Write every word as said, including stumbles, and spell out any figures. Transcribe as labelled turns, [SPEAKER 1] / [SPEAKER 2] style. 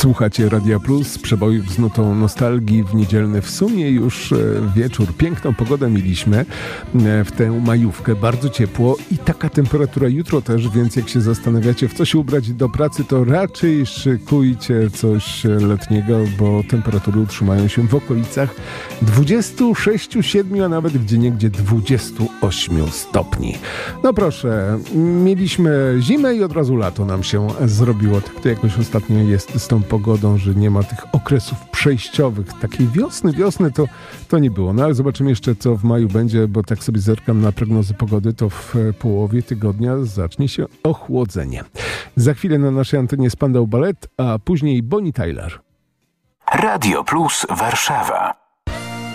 [SPEAKER 1] Słuchacie Radia Plus, przebojów z nutą nostalgii w niedzielny w sumie już wieczór. Piękną pogodę mieliśmy w tę majówkę, bardzo ciepło i taka temperatura jutro też, więc jak się zastanawiacie, w co się ubrać do pracy, to raczej szykujcie coś letniego, bo temperatury utrzymają się w okolicach dwudziestu sześciu, siedmiu, a nawet gdzieniegdzie dwudziestu ośmiu stopni. No proszę, mieliśmy zimę i od razu lato nam się zrobiło. Tak to jakoś ostatnio jest z tą pogodą, że nie ma tych okresów przejściowych. Takiej wiosny, wiosny to, to nie było. No ale zobaczymy jeszcze, co w maju będzie, bo tak sobie zerkam na prognozy pogody, to w połowie tygodnia zacznie się ochłodzenie. Za chwilę na naszej antenie Spandau Ballet, a później Bonnie Tyler.
[SPEAKER 2] Radio Plus Warszawa.